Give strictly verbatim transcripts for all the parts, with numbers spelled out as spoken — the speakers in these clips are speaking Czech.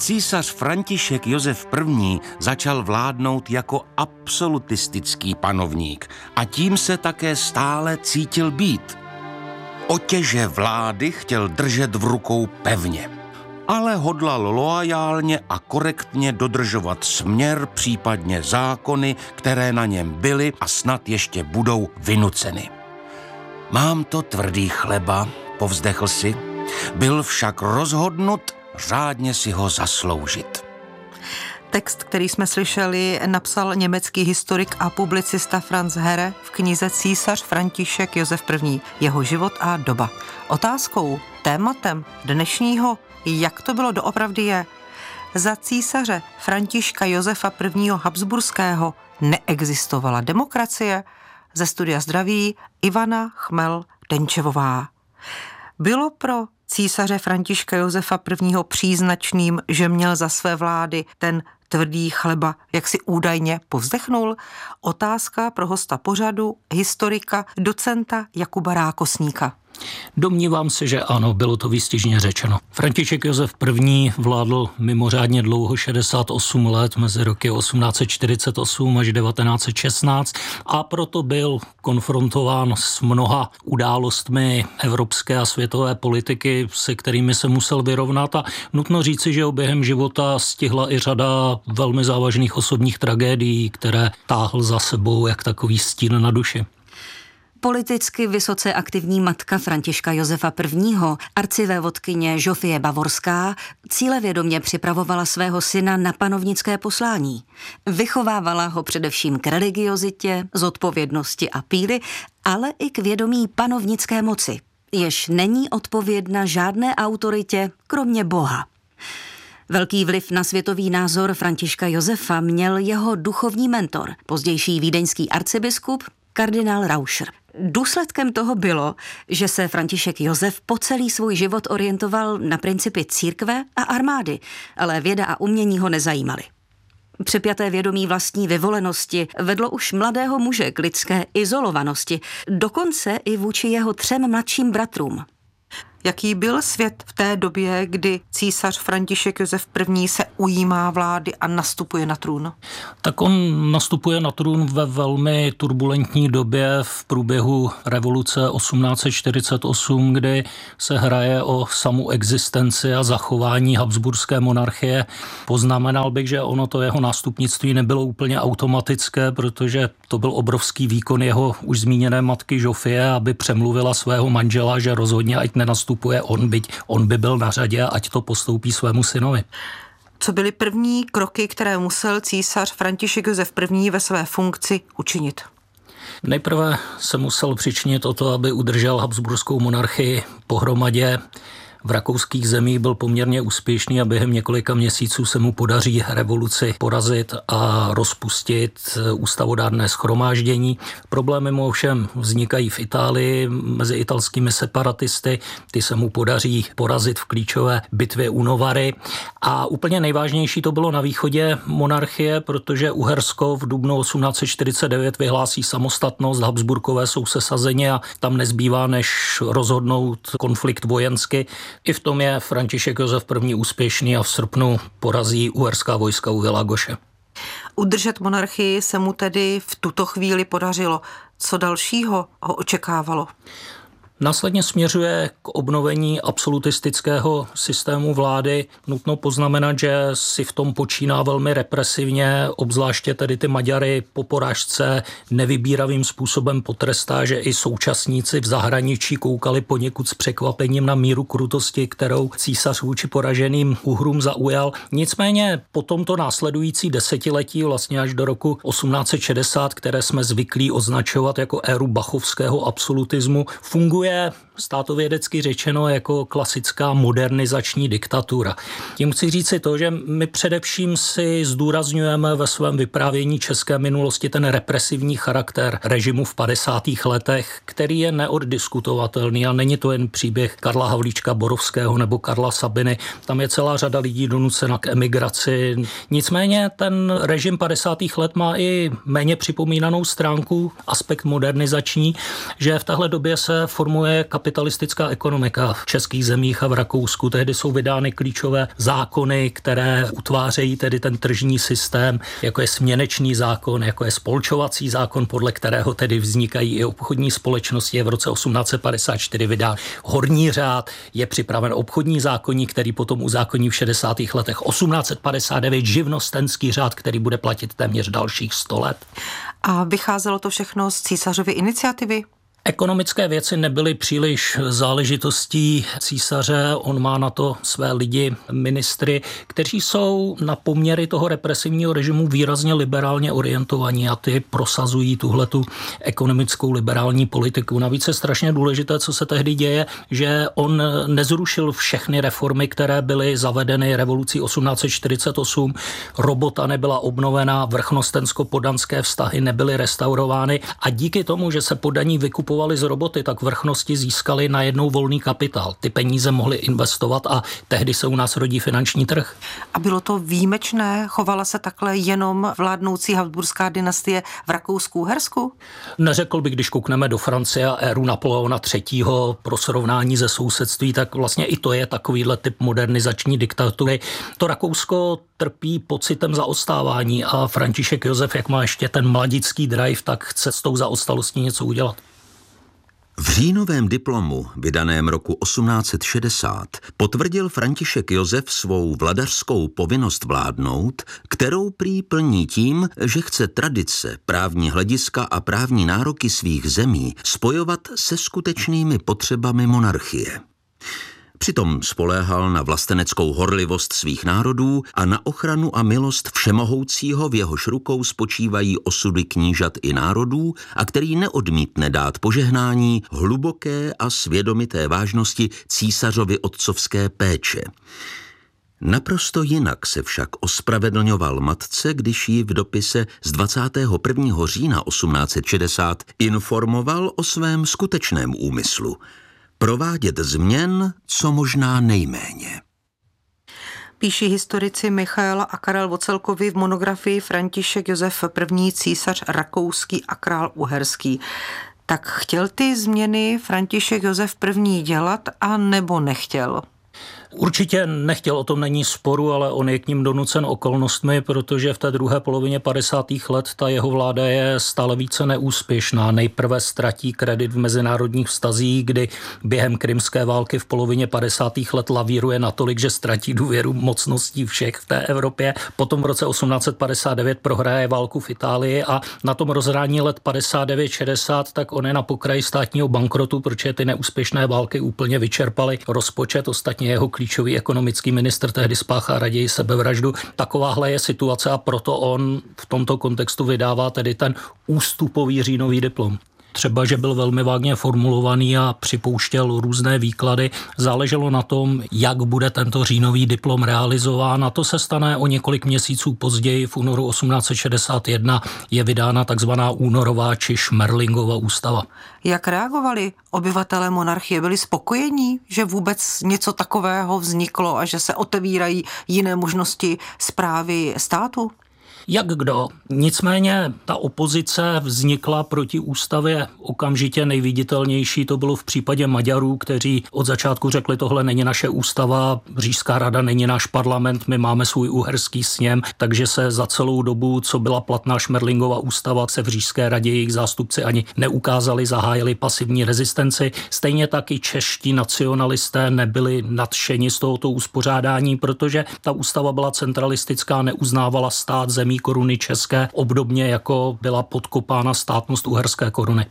Císař František Josef I. začal vládnout jako absolutistický panovník a tím se také stále cítil být. Otěže vlády chtěl držet v rukou pevně, ale hodlal loajálně a korektně dodržovat směr, případně zákony, které na něm byly a snad ještě budou vynuceny. Mám to tvrdý chleba, povzdechl si, byl však rozhodnut řádně si ho zasloužit. Text, který jsme slyšeli, napsal německý historik a publicista Franz Herre v knize Císař František Josef I. Jeho život a doba. Otázkou, tématem dnešního, jak to bylo doopravdy je, za císaře Františka Josefa I. Habsburského neexistovala demokracie? Ze studia zdraví Ivana Chmel-Denčevová. Bylo pro císaře Františka Josefa I. příznačným, že měl za své vlády ten tvrdý chleba, jak si údajně povzdechnul? Otázka pro hosta pořadu, historika, docenta Jakuba Rákosníka. Domnívám se, že ano, bylo to výstižně řečeno. František Josef I. vládl mimořádně dlouho, šedesát osm let, mezi roky osmnáct set čtyřicet osm až devatenáct set šestnáct, a proto byl konfrontován s mnoha událostmi evropské a světové politiky, se kterými se musel vyrovnat, a nutno říci, že během života stihla i řada velmi závažných osobních tragédií, které táhl za sebou jak takový stín na duši. Politicky vysoce aktivní matka Františka Josefa I., arcivévodkyně Žofie Bavorská, cílevědomě připravovala svého syna na panovnické poslání. Vychovávala ho především k religiozitě, zodpovědnosti a píly, ale i k vědomí panovnické moci, jež není odpovědna žádné autoritě, kromě Boha. Velký vliv na světový názor Františka Josefa měl jeho duchovní mentor, pozdější vídeňský arcibiskup, kardinál Rauscher. Důsledkem toho bylo, že se František Josef po celý svůj život orientoval na principy církve a armády, ale věda a umění ho nezajímaly. Přepjaté vědomí vlastní vyvolenosti vedlo už mladého muže k lidské izolovanosti, dokonce i vůči jeho třem mladším bratrům. Jaký byl svět v té době, kdy císař František Josef I. se ujímá vlády a nastupuje na trůn? Tak on nastupuje na trůn ve velmi turbulentní době v průběhu revoluce osmnáct set čtyřicet osm, kdy se hraje o samu existenci a zachování habsburské monarchie. Poznamenal bych, že ono to jeho nástupnictví nebylo úplně automatické, protože to byl obrovský výkon jeho už zmíněné matky Žofie, aby přemluvila svého manžela, že rozhodně ať nenastupuje on, byť on by byl na řadě, ať to postoupí svému synovi. Co byly první kroky, které musel císař František Josef I. ve své funkci učinit? Nejprve se musel přičinit o to, aby udržel habsburskou monarchii pohromadě. V rakouských zemích byl poměrně úspěšný a během několika měsíců se mu podaří revoluci porazit a rozpustit ústavodárné shromáždění. Problémy mu ovšem vznikají v Itálii mezi italskými separatisty. Ty se mu podaří porazit v klíčové bitvě u Novary. A úplně nejvážnější to bylo na východě monarchie, protože Uhersko v dubnu osmnáct set čtyřicet devět vyhlásí samostatnost, Habsburkové jsou sesazeni a tam nezbývá, než rozhodnout konflikt vojensky. I v tom je František Josef I. úspěšný a v srpnu porazí uherská vojska u Világoše. Udržet monarchii se mu tedy v tuto chvíli podařilo. Co dalšího ho očekávalo? Následně směřuje k obnovení absolutistického systému vlády. Nutno poznamenat, že si v tom počíná velmi represivně, obzvláště tedy ty Maďary po porážce nevybíravým způsobem potrestá, že i současníci v zahraničí koukali poněkud s překvapením na míru krutosti, kterou císař vůči poraženým Uhrům zaujal. Nicméně po tomto následující desetiletí, vlastně až do roku osmnáct set šedesát, které jsme zvyklí označovat jako éru bachovského absolutismu, funguje státovědecky řečeno jako klasická modernizační diktatura. Tím chci říci to, že my především si zdůrazňujeme ve svém vyprávění české minulosti ten represivní charakter režimu v padesátých letech, který je neoddiskutovatelný, a není to jen příběh Karla Havlíčka Borovského nebo Karla Sabiny. Tam je celá řada lidí donucena k emigraci. Nicméně ten režim padesátých let má i méně připomínanou stránku, aspekt modernizační, že v téhle době se formuje panuje kapitalistická ekonomika v českých zemích a v Rakousku. Tehdy jsou vydány klíčové zákony, které utvářejí tedy ten tržní systém, jako je směnečný zákon, jako je spolčovací zákon, podle kterého tedy vznikají i obchodní společnosti. Je v roce osmnáct set padesát čtyři vydán horní řád, je připraven obchodní zákoník, který potom uzákoní v šedesátých letech osmnáct set padesát devět živnostenský řád, který bude platit téměř dalších sto let. A vycházelo to všechno z císařovy iniciativy? Ekonomické věci nebyly příliš záležitostí císaře, on má na to své lidi, ministry, kteří jsou na poměry toho represivního režimu výrazně liberálně orientovaní a ty prosazují tuhletu ekonomickou liberální politiku. Navíc je strašně důležité, co se tehdy děje, že on nezrušil všechny reformy, které byly zavedeny revolucí osmnáct set čtyřicet osm, robota nebyla obnovena, vrchnostensko-podanské vztahy nebyly restaurovány a díky tomu, že se podaní vykupovali z roboty, tak vrchnosti získali najednou volný kapitál. Ty peníze mohly investovat a tehdy se u nás rodí finanční trh. A bylo to výjimečné? Chovala se takhle jenom vládnoucí habsburská dynastie v Rakousku-Uhersku? Neřekl bych, když koukneme do Francie a éru Napoleona třetího pro srovnání ze sousedství, tak vlastně i to je takovýhle typ modernizační diktatury. To Rakousko trpí pocitem zaostávání a František Josef, jak má ještě ten mladický drive, tak chce s tou zaostalostí něco udělat. V říjnovém diplomu, vydaném roku osmnáct set šedesát, potvrdil František Josef svou vladařskou povinnost vládnout, kterou prý plní tím, že chce tradice, právní hlediska a právní nároky svých zemí spojovat se skutečnými potřebami monarchie. Přitom spoléhal na vlasteneckou horlivost svých národů a na ochranu a milost všemohoucího, v jehož rukou spočívají osudy knížat i národů a který neodmítne dát požehnání hluboké a svědomité vážnosti císařovy otcovské péče. Naprosto jinak se však ospravedlňoval matce, když ji v dopise z dvacátého prvního října osmnáct set šedesát informoval o svém skutečném úmyslu – provádět změn, co možná nejméně. Píší historici Michaela a Karel Vocelkovi v monografii František Josef I. císař rakouský a král uherský. Tak chtěl ty změny František Josef I. dělat a nebo nechtěl? Určitě nechtěl, o tom není sporu, ale on je k ním donucen okolnostmi, protože v té druhé polovině padesátých let ta jeho vláda je stále více neúspěšná. Nejprve ztratí kredit v mezinárodních vztazích, kdy během krymské války v polovině padesátých let lavíruje natolik, že ztratí důvěru mocností všech v té Evropě. Potom v roce osmnáct set padesát devět prohraje válku v Itálii a na tom rozhrání let padesát devět šedesát tak on je na pokraji státního bankrotu, protože ty neúspěšné války úplně vyčerpaly rozpočet, ostatně jeho klíčový ekonomický ministr tehdy spáchá raději sebevraždu. Takováhle je situace a proto on v tomto kontextu vydává tedy ten ústupový říjnový diplom. Třeba, že byl velmi vágně formulovaný a připouštěl různé výklady. Záleželo na tom, jak bude tento říjnový diplom realizován a to se stane o několik měsíců později. V únoru osmnáct set šedesát jedna je vydána takzvaná únorová či Šmerlingova ústava. Jak reagovali obyvatelé monarchie? Byli spokojení, že vůbec něco takového vzniklo a že se otevírají jiné možnosti správy státu? Jak kdo? Nicméně ta opozice vznikla proti ústavě okamžitě. Nejviditelnější to bylo v případě Maďarů, kteří od začátku řekli, tohle není naše ústava, Říšská rada není náš parlament, my máme svůj uherský sněm, takže se za celou dobu, co byla platná Šmerlingova ústava, se v Říšské radě jejich zástupci ani neukázali, zahájili pasivní rezistenci. Stejně tak i čeští nacionalisté nebyli nadšeni z tohoto uspořádání, protože ta ústava byla centralistická, neuznávala stát zemí koruny české, obdobně jako byla podkopána státnost uherské koruny.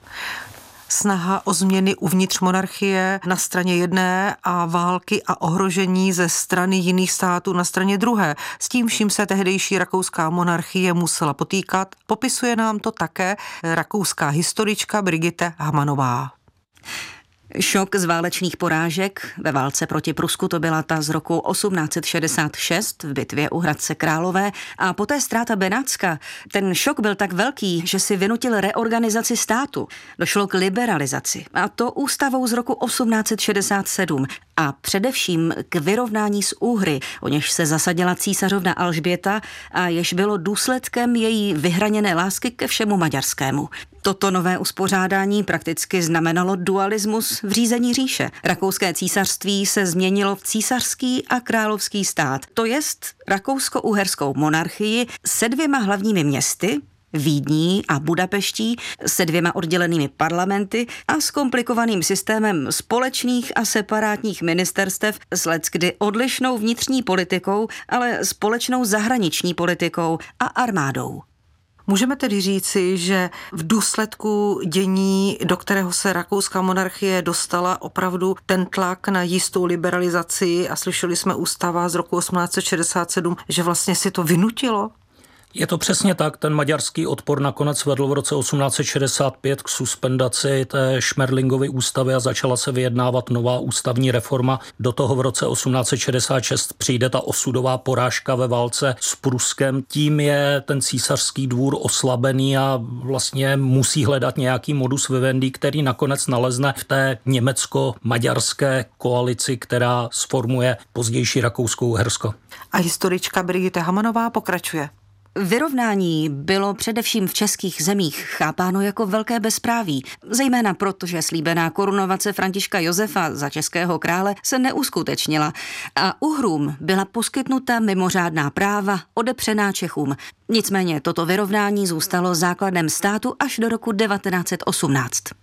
Snaha o změny uvnitř monarchie na straně jedné a války a ohrožení ze strany jiných států na straně druhé. S tím vším se tehdejší rakouská monarchie musela potýkat. Popisuje nám to také rakouská historička Brigitte Hamanová. Šok z válečných porážek ve válce proti Prusku, to byla ta z roku osmnáct set šedesát šest v bitvě u Hradce Králové a poté ztráta Benátska. Ten šok byl tak velký, že si vynutil reorganizaci státu. Došlo k liberalizaci a to ústavou z roku osmnáct set šedesát sedm a především k vyrovnání s Úhry, o něž se zasadila císařovna Alžběta a jež bylo důsledkem její vyhraněné lásky ke všemu maďarskému. Toto nové uspořádání prakticky znamenalo dualismus v řízení říše. Rakouské císařství se změnilo v císařský a královský stát, to jest rakousko-uherskou monarchii se dvěma hlavními městy, Vídní a Budapeští, se dvěma oddělenými parlamenty a s komplikovaným systémem společných a separátních ministerstev s leckdy odlišnou vnitřní politikou, ale společnou zahraniční politikou a armádou. Můžeme tedy říci, že v důsledku dění, do kterého se rakouská monarchie dostala, opravdu ten tlak na jistou liberalizaci, a slyšeli jsme ústava z roku osmnáct set šedesát sedm, že vlastně si to vynutilo? Je to přesně tak, ten maďarský odpor nakonec vedl v roce osmnáct set šedesát pět k suspendaci té Šmerlingovy ústavy a začala se vyjednávat nová ústavní reforma. Do toho v roce osmnáct set šedesát šest přijde ta osudová porážka ve válce s Pruskem. Tím je ten císařský dvůr oslabený a vlastně musí hledat nějaký modus vivendi, který nakonec nalezne v té německo-maďarské koalici, která sformuje pozdější Rakousko-Uhersko. A historička Brigitte Hamanová pokračuje. Vyrovnání bylo především v českých zemích chápáno jako velké bezpráví, zejména proto, že slíbená korunovace Františka Josefa za českého krále se neuskutečnila a Uhrům byla poskytnuta mimořádná práva odepřená Čechům. Nicméně toto vyrovnání zůstalo základem státu až do roku devatenáct set osmnáct.